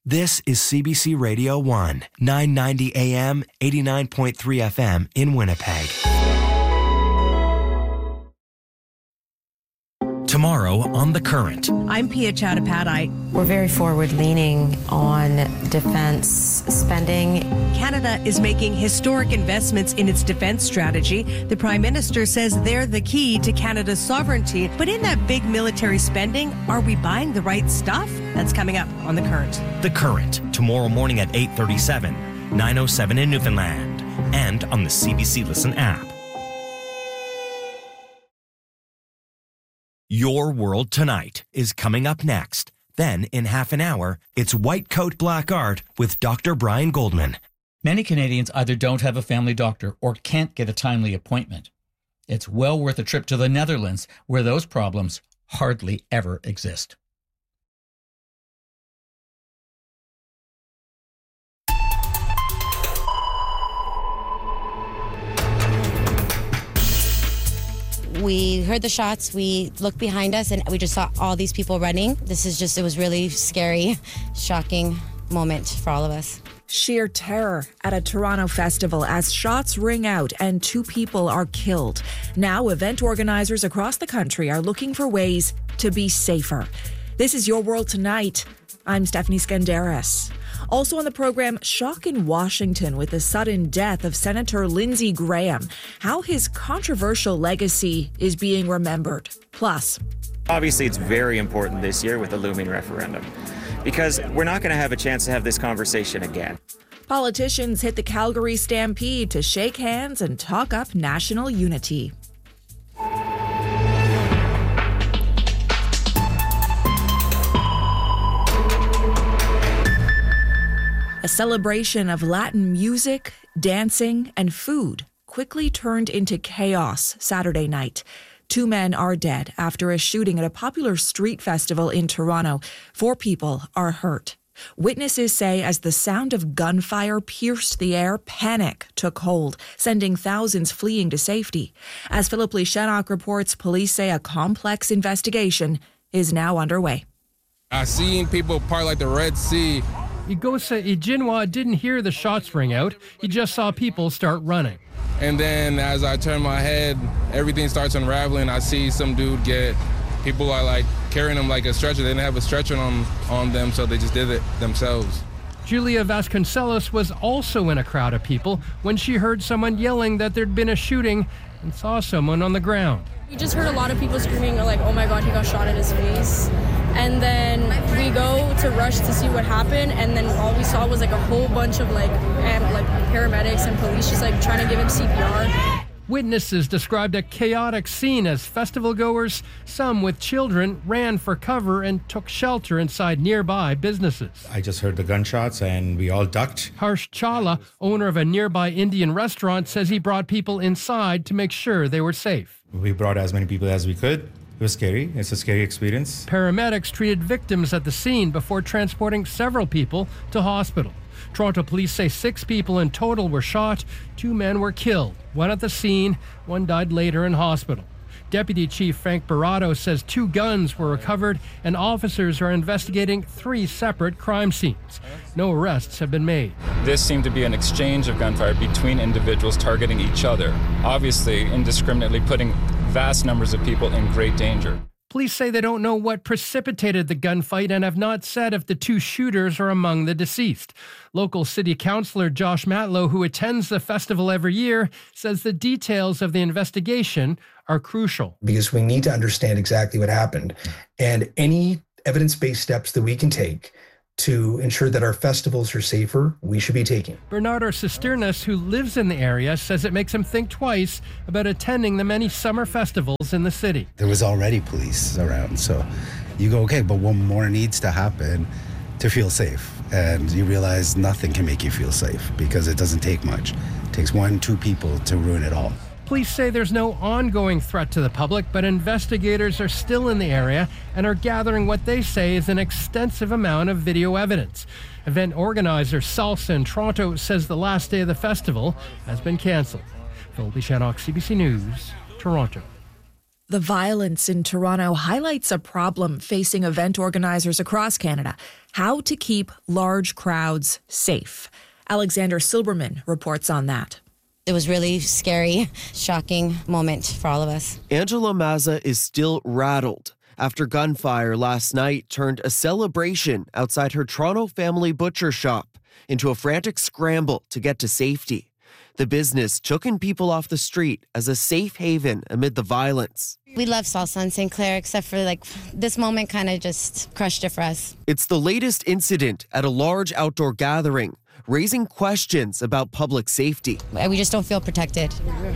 This is CBC Radio 1, 990 AM, 89.3 FM in Winnipeg. Tomorrow on The Current. I'm Pia Chattopadhyay. We're very forward-leaning on defense spending. Canada is making historic investments in its defense strategy. The Prime Minister says they're the key to Canada's sovereignty. But in that big military spending, are we buying the right stuff? That's coming up on The Current. The Current, tomorrow morning at 8:37, 9:07 in Newfoundland, and on the CBC Listen app. Your World Tonight is coming up next. Then, in half an hour, it's White Coat Black Art with Dr. Brian Goldman. Many Canadians either don't have a family doctor or can't get a timely appointment. It's well worth a trip to the Netherlands, where those problems hardly ever exist. We heard the shots, we looked behind us, and we just saw all these people running. It was really scary, shocking moment for all of us. Sheer terror at a Toronto festival as shots ring out and 2 people are killed. Now, event organizers across the country are looking for ways to be safer. This is Your World Tonight. I'm Stephanie Skandaris. Also on the program, shock in Washington with the sudden death of Senator Lindsey Graham. How his controversial legacy is being remembered. Plus, obviously, it's very important this year with the looming referendum because we're not going to have a chance to have this conversation again. Politicians hit the Calgary Stampede to shake hands and talk up national unity. A celebration of Latin music, dancing, and food quickly turned into chaos Saturday night. 2 men are dead after a shooting at a popular street festival in Toronto. 4 people are hurt. Witnesses say as the sound of gunfire pierced the air, panic took hold, sending thousands fleeing to safety. As Philip Lishenok reports, police say a complex investigation is now underway. I've seen people part like the Red Sea. Igosa Ijinwa didn't hear the shots ring out. He just saw people start running. And then as I turn my head, everything starts unraveling. I see some dude people are like carrying him like a stretcher. They didn't have a stretcher on them, so they just did it themselves. Julia Vasconcelos was also in a crowd of people when she heard someone yelling that there'd been a shooting and saw someone on the ground. We just heard a lot of people screaming like, oh my God, he got shot in his face. And then we go to rush to see what happened, and then all we saw was like a whole bunch of like paramedics and police just like trying to give him CPR. Witnesses described a chaotic scene as festival goers, some with children, ran for cover and took shelter inside nearby businesses. I just heard the gunshots and we all ducked. Harsh Chawla, owner of a nearby Indian restaurant, says he brought people inside to make sure they were safe. We brought as many people as we could. It was scary. It's a scary experience. Paramedics treated victims at the scene before transporting several people to hospital. Toronto police say 6 people in total were shot. 2 men were killed. 1 at the scene, 1 died later in hospital. Deputy Chief Frank Barato says 2 guns were recovered and officers are investigating 3 separate crime scenes. No arrests have been made. This seemed to be an exchange of gunfire between individuals targeting each other, obviously indiscriminately putting vast numbers of people in great danger. Police say they don't know what precipitated the gunfight and have not said if the 2 shooters are among the deceased. Local city councillor Josh Matlow, who attends the festival every year, says the details of the investigation are crucial. Because we need to understand exactly what happened, and any evidence-based steps that we can take to ensure that our festivals are safer, we should be taking. Bernardo Cisternas, who lives in the area, says it makes him think twice about attending the many summer festivals in the city. There was already police around, so you go, okay, but one more needs to happen to feel safe. And you realize nothing can make you feel safe because it doesn't take much. It takes 1-2 people to ruin it all. Police say there's no ongoing threat to the public, but investigators are still in the area and are gathering what they say is an extensive amount of video evidence. Event organizer Salsa in Toronto says the last day of the festival has been cancelled. Phil Bishanok, CBC News, Toronto. The violence in Toronto highlights a problem facing event organizers across Canada: how to keep large crowds safe. Alexander Silberman reports on that. It was really scary, shocking moment for all of us. Angela Mazza is still rattled after gunfire last night turned a celebration outside her Toronto family butcher shop into a frantic scramble to get to safety. The business took in people off the street as a safe haven amid the violence. We love salsa in St. Clair, except for this moment kind of just crushed it for us. It's the latest incident at a large outdoor gathering, raising questions about public safety. We just don't feel protected.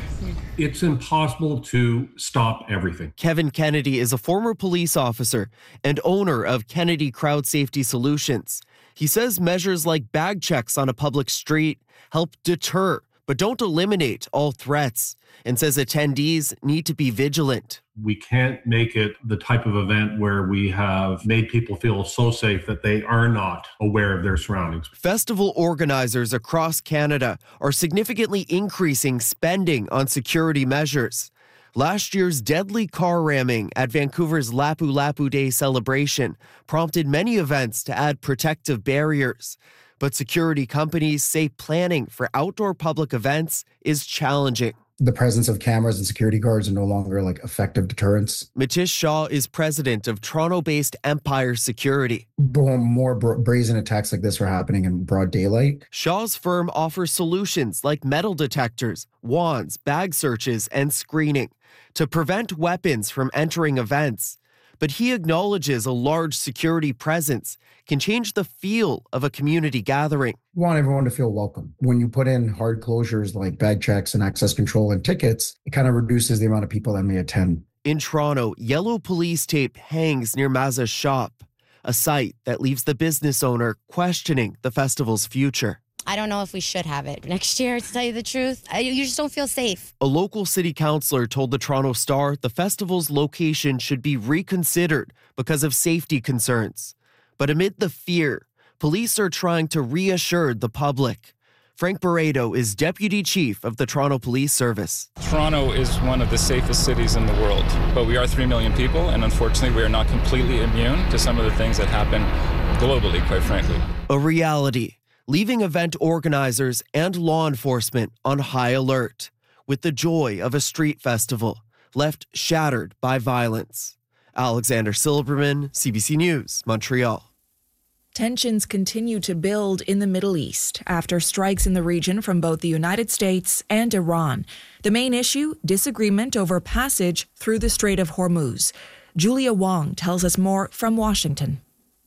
It's impossible to stop everything. Kevin Kennedy is a former police officer and owner of Kennedy Crowd Safety Solutions. He says measures like bag checks on a public street help deter, but don't eliminate all threats, and says attendees need to be vigilant. We can't make it the type of event where we have made people feel so safe that they are not aware of their surroundings. Festival organizers across Canada are significantly increasing spending on security measures. Last year's deadly car ramming at Vancouver's Lapu Lapu Day celebration prompted many events to add protective barriers. But security companies say planning for outdoor public events is challenging. The presence of cameras and security guards are no longer effective deterrents. Matish Shaw is president of Toronto-based Empire Security. More brazen attacks like this are happening in broad daylight. Shaw's firm offers solutions like metal detectors, wands, bag searches, and screening to prevent weapons from entering events. But he acknowledges a large security presence can change the feel of a community gathering. We want everyone to feel welcome. When you put in hard closures like bag checks and access control and tickets, it kind of reduces the amount of people that may attend. In Toronto, yellow police tape hangs near Mazza's shop, a sight that leaves the business owner questioning the festival's future. I don't know if we should have it next year, to tell you the truth. You just don't feel safe. A local city councillor told the Toronto Star the festival's location should be reconsidered because of safety concerns. But amid the fear, police are trying to reassure the public. Frank Barreto is deputy chief of the Toronto Police Service. Toronto is one of the safest cities in the world, but we are 3 million people, and unfortunately we are not completely immune to some of the things that happen globally, quite frankly. A reality, leaving event organizers and law enforcement on high alert, with the joy of a street festival left shattered by violence. Alexander Silberman, CBC News, Montreal. Tensions continue to build in the Middle East after strikes in the region from both the United States and Iran. The main issue, disagreement over passage through the Strait of Hormuz. Julia Wong tells us more from Washington.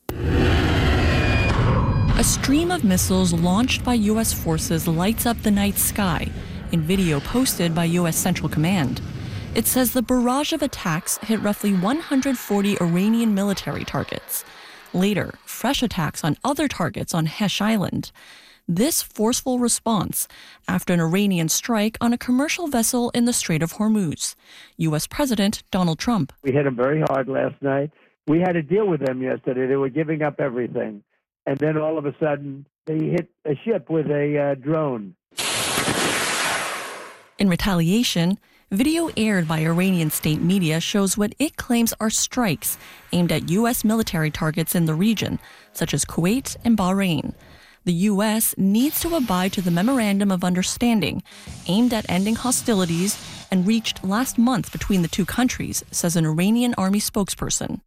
A stream of missiles launched by U.S. forces lights up the night sky in video posted by U.S. Central Command. It says the barrage of attacks hit roughly 140 Iranian military targets. Later, fresh attacks on other targets on Hesh Island. This forceful response after an Iranian strike on a commercial vessel in the Strait of Hormuz. U.S. President Donald Trump. We hit them very hard last night. We had to deal with them yesterday. They were giving up everything. And then all of a sudden, they hit a ship with a drone. In retaliation, video aired by Iranian state media shows what it claims are strikes aimed at U.S. military targets in the region, such as Kuwait and Bahrain. The U.S. needs to abide to the Memorandum of Understanding aimed at ending hostilities and reached last month between the two countries, says an Iranian army spokesperson.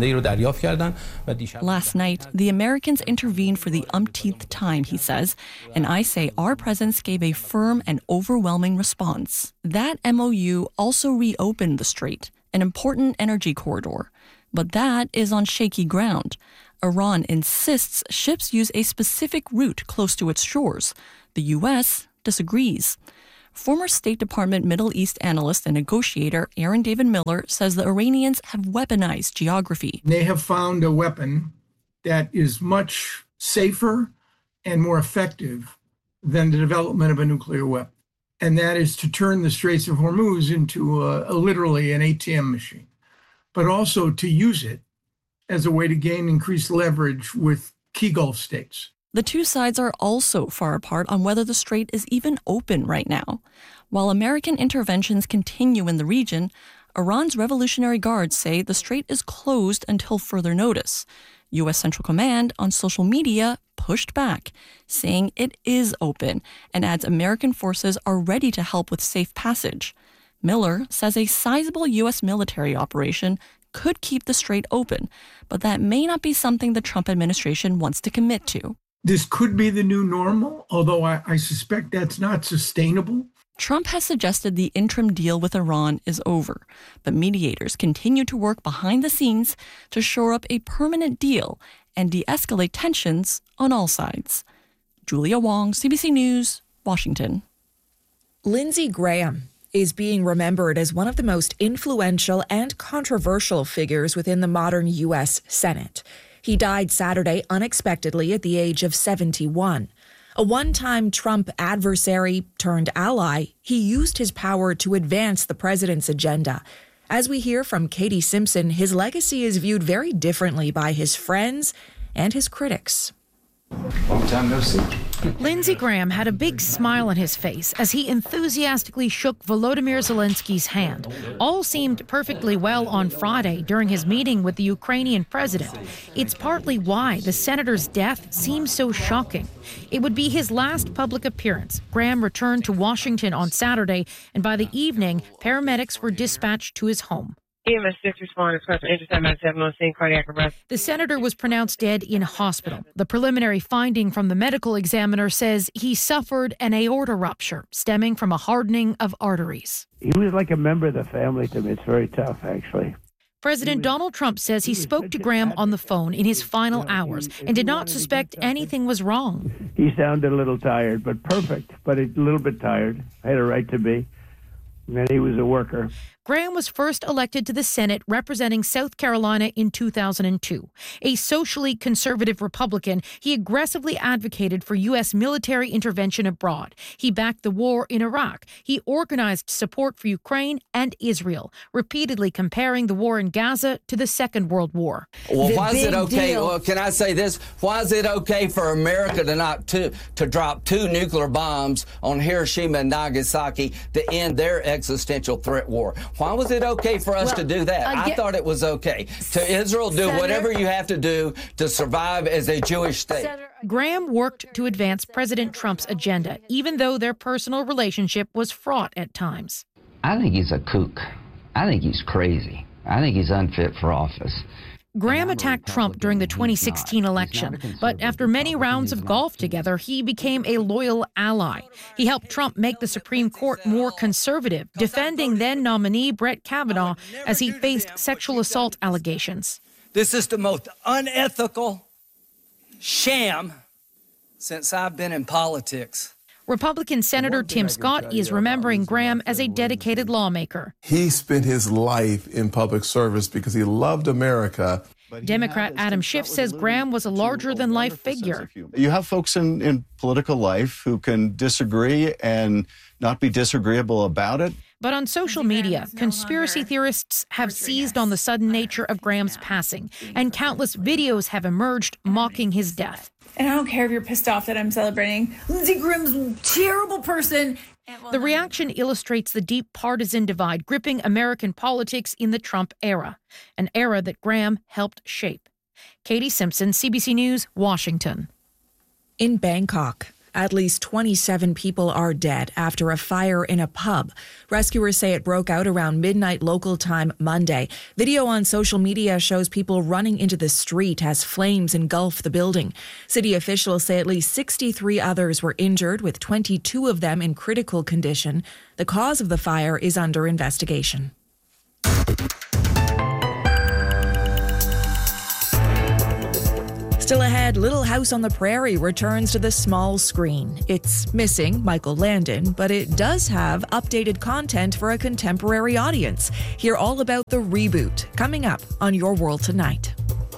Last night, the Americans intervened for the umpteenth time, he says, and I say our presence gave a firm and overwhelming response. That MOU also reopened the strait, an important energy corridor. But that is on shaky ground. Iran insists ships use a specific route close to its shores. The U.S. disagrees. Former State Department Middle East analyst and negotiator Aaron David Miller says the Iranians have weaponized geography. They have found a weapon that is much safer and more effective than the development of a nuclear weapon. And that is to turn the Straits of Hormuz into literally an ATM machine, but also to use it as a way to gain increased leverage with key Gulf states. The two sides are also far apart on whether the strait is even open right now. While American interventions continue in the region, Iran's Revolutionary Guards say the strait is closed until further notice. U.S. Central Command on social media pushed back, saying it is open, and adds American forces are ready to help with safe passage. Miller says a sizable U.S. military operation could keep the strait open, but that may not be something the Trump administration wants to commit to. This could be the new normal, although I suspect that's not sustainable. Trump has suggested the interim deal with Iran is over, but mediators continue to work behind the scenes to shore up a permanent deal and de-escalate tensions on all sides. Julia Wong, CBC News, Washington. Lindsey Graham is being remembered as one of the most influential and controversial figures within the modern U.S. Senate. He died Saturday unexpectedly at the age of 71. A one-time Trump adversary turned ally, he used his power to advance the president's agenda. As we hear from Katie Simpson, his legacy is viewed very differently by his friends and his critics. Long time no see. Lindsey Graham had a big smile on his face as he enthusiastically shook Volodymyr Zelensky's hand. All seemed perfectly well on Friday during his meeting with the Ukrainian president. It's partly why the senator's death seems so shocking. It would be his last public appearance. Graham returned to Washington on Saturday, and by the evening, paramedics were dispatched to his home. EMS 6 responded to intercept at 7 on scene, cardiac arrest. The senator was pronounced dead in hospital. The preliminary finding from the medical examiner says he suffered an aorta rupture stemming from a hardening of arteries. He was like a member of the family to me. It's very tough, actually. President Donald Trump says he spoke to Graham on the phone in his final hours and did not suspect anything was wrong. He sounded a little tired, but perfect, but a little bit tired. Had a right to be. And he was a worker. Graham was first elected to the Senate representing South Carolina in 2002. A socially conservative Republican, he aggressively advocated for U.S. military intervention abroad. He backed the war in Iraq. He organized support for Ukraine and Israel, repeatedly comparing the war in Gaza to the Second World War. Well, why is it okay? Well, can I say this? Why is it okay for America to drop 2 nuclear bombs on Hiroshima and Nagasaki to end their existential threat war? Why was it okay for us to do that? I thought it was okay. To Israel, do whatever you have to do to survive as a Jewish state. Graham worked to advance President Trump's agenda, even though their personal relationship was fraught at times. I think he's a kook. I think he's crazy. I think he's unfit for office. Graham attacked Trump during the 2016 election, but after many rounds of golf together, he became a loyal ally. He helped Trump make the Supreme Court more conservative, defending then-nominee Brett Kavanaugh as he faced sexual assault allegations. This is the most unethical sham since I've been in politics. Republican Senator Tim Scott is remembering Graham as a dedicated lawmaker. He spent his life in public service because he loved America. Democrat Adam Schiff says Graham was a larger-than-life figure. You have folks in political life who can disagree and not be disagreeable about it. But on social media, conspiracy theorists have seized on the sudden nature of Graham's passing, and countless videos have emerged mocking his death. And I don't care if you're pissed off that I'm celebrating. Lindsey Graham's a terrible person. The reaction illustrates the deep partisan divide gripping American politics in the Trump era, an era that Graham helped shape. Katie Simpson, CBC News, Washington. In Bangkok, at least 27 people are dead after a fire in a pub. Rescuers say it broke out around midnight local time Monday. Video on social media shows people running into the street as flames engulf the building. City officials say at least 63 others were injured, with 22 of them in critical condition. The cause of the fire is under investigation. Still ahead, Little House on the Prairie returns to the small screen. It's missing Michael Landon, but it does have updated content for a contemporary audience. Hear all about the reboot coming up on Your World Tonight.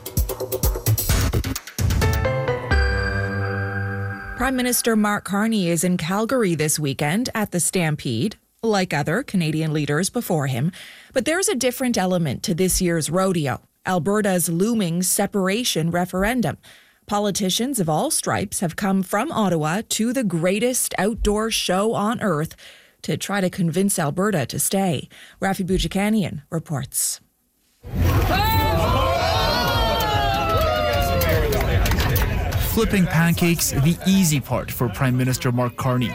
Prime Minister Mark Carney is in Calgary this weekend at the Stampede, like other Canadian leaders before him. But there's a different element to this year's rodeo: Alberta's looming separation referendum. Politicians of all stripes have come from Ottawa to the greatest outdoor show on earth to try to convince Alberta to stay. Rafi Boudjikanian reports. Flipping pancakes, the easy part for Prime Minister Mark Carney.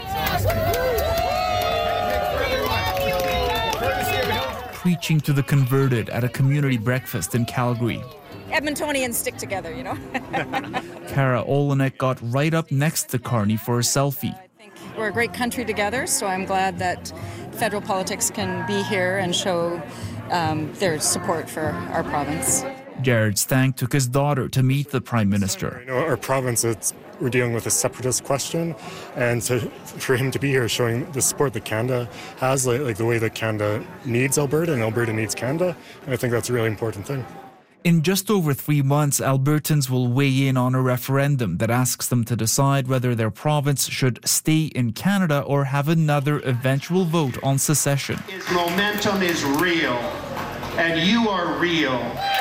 Preaching to the converted at a community breakfast in Calgary. Edmontonians stick together, you know. Cara Olenek got right up next to Carney for a selfie. We're a great country together, so I'm glad that federal politics can be here and show their support for our province. Jared Stang took his daughter to meet the Prime Minister. Our province, we're dealing with a separatist question, and for him to be here showing the support that Canada has, like the way that Canada needs Alberta and Alberta needs Canada, and I think that's a really important thing. In just over 3 months, Albertans will weigh in on a referendum that asks them to decide whether their province should stay in Canada or have another eventual vote on secession. Momentum is real, and you are real.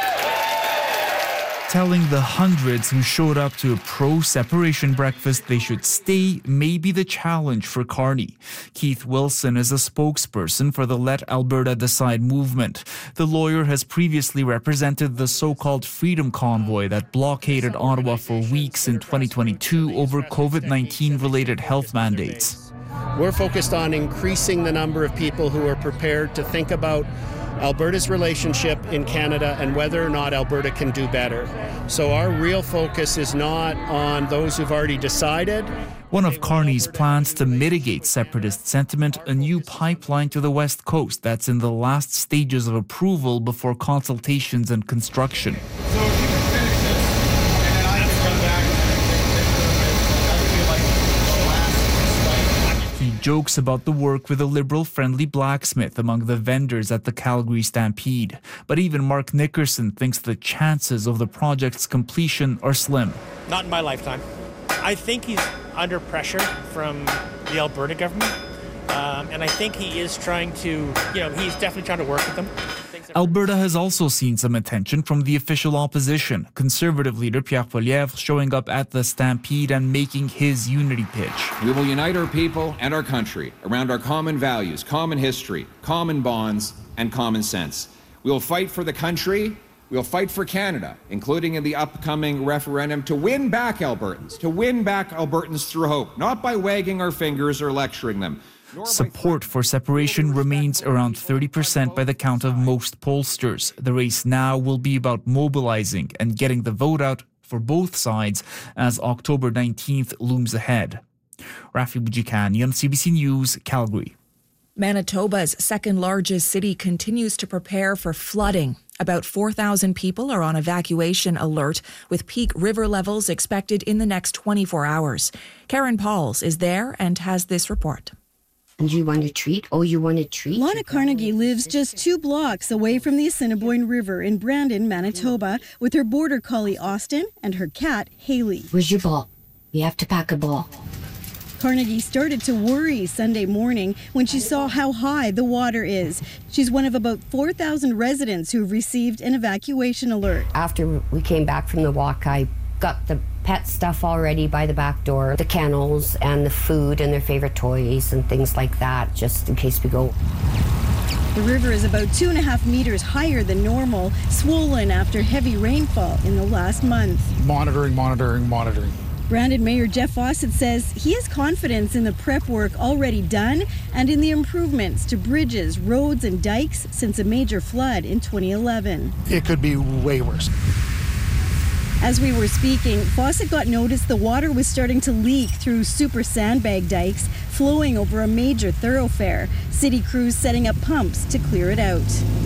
Telling the hundreds who showed up to a pro-separation breakfast they should stay may be the challenge for Carney. Keith Wilson is a spokesperson for the Let Alberta Decide movement. The lawyer has previously represented the so-called Freedom Convoy that blockaded Ottawa for weeks in 2022 over COVID-19 related health mandates. We're focused on increasing the number of people who are prepared to think about Alberta's relationship in Canada and whether or not Alberta can do better. So our real focus is not on those who've already decided. One of Carney's plans to mitigate separatist sentiment, a new pipeline to the West Coast that's in the last stages of approval before consultations and construction. He jokes about the work with a Liberal-friendly blacksmith among the vendors at the Calgary Stampede. But even Mark Nickerson thinks the chances of the project's completion are slim. Not in my lifetime. I think he's under pressure from the Alberta government. And I think he is trying to, he's definitely trying to work with them. Alberta has also seen some attention from the official opposition. Conservative leader Pierre Poilievre showing up at the Stampede and making his unity pitch. We will unite our people and our country around our common values, common history, common bonds, and common sense. We will fight for the country. We'll fight for Canada, including in the upcoming referendum, to win back Albertans through hope, not by wagging our fingers or lecturing them. Support for separation remains around 30% by the count of most pollsters. The race now will be about mobilizing and getting the vote out for both sides as October 19th looms ahead. Rafi Boudjikanian, CBC News, Calgary. Manitoba's second largest city continues to prepare for flooding. About 4,000 people are on evacuation alert, with peak river levels expected in the next 24 hours. Karen Pauls is there and has this report. And you want a treat? Oh, you want a treat? Lana Carnegie lives just 2 blocks away from the Assiniboine River in Brandon, Manitoba, with her border collie Austin and her cat Haley. Where's your ball? We have to pack a ball. Carnegie started to worry Sunday morning when she saw how high the water is. She's one of about 4,000 residents who've received an evacuation alert. After we came back from the walk, I got the pet stuff already by the back door, the kennels and the food and their favorite toys and things like that, just in case we go. The river is about 2.5 meters higher than normal, swollen after heavy rainfall in the last month. Monitoring. Brandon Mayor Jeff Fawcett says he has confidence in the prep work already done and in the improvements to bridges, roads and dikes since a major flood in 2011. It could be way worse. As we were speaking, Fawcett got notice the water was starting to leak through super sandbag dikes flowing over a major thoroughfare. City crews setting up pumps to clear it out.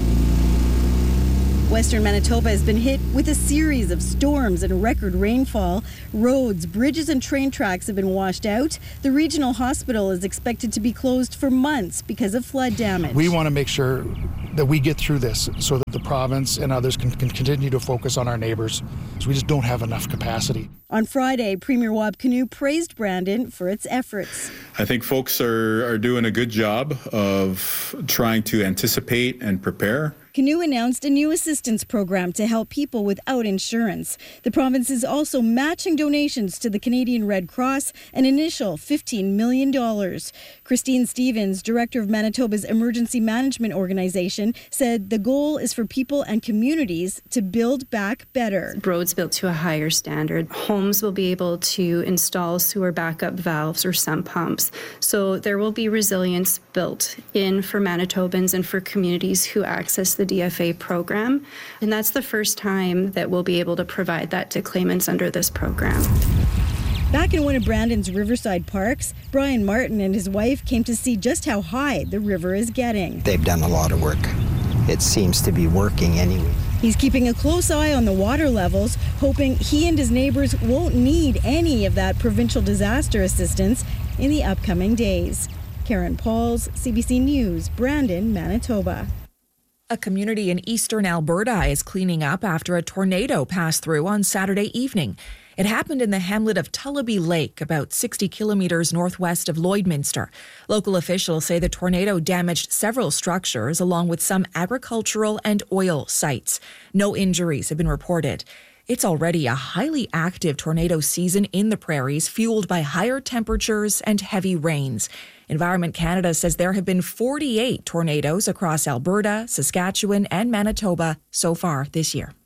Western Manitoba has been hit with a series of storms and record rainfall. Roads, bridges and train tracks have been washed out. The regional hospital is expected to be closed for months because of flood damage. We want to make sure that we get through this so that the province and others can continue to focus on our neighbors. So we just don't have enough capacity. On Friday, Premier Wab Kinew praised Brandon for its efforts. I think folks are doing a good job of trying to anticipate and prepare. Kinew announced a new assistance program to help people without insurance. The province is also matching donations to the Canadian Red Cross, an initial $15 million. Christine Stevens, director of Manitoba's Emergency Management Organization, said the goal is for people and communities to build back better. Roads built to a higher standard. Homes will be able to install sewer backup valves or sump pumps. So there will be resilience built in for Manitobans and for communities who access the DFA program. And that's the first time that we'll be able to provide that to claimants under this program. Back in one of Brandon's riverside parks, Brian Martin and his wife came to see just how high the river is getting. They've done a lot of work. It seems to be working anyway. He's keeping a close eye on the water levels, hoping he and his neighbors won't need any of that provincial disaster assistance in the upcoming days. Karen Pauls, CBC News, Brandon, Manitoba. A community in eastern Alberta is cleaning up after a tornado passed through on Saturday evening. It happened in the hamlet of Tullabee Lake, about 60 kilometers northwest of Lloydminster. Local officials say the tornado damaged several structures along with some agricultural and oil sites. No injuries have been reported. It's already a highly active tornado season in the prairies, fueled by higher temperatures and heavy rains. Environment Canada says there have been 48 tornadoes across Alberta, Saskatchewan, and Manitoba so far this year.